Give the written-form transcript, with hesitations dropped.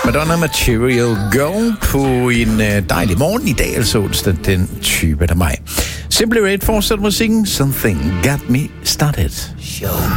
Madonna Material Girl på en dejlig morgen i dag, altså onsdag den 20. maj. Simply Red fortsætter musikken. Something Got Me Started. Show.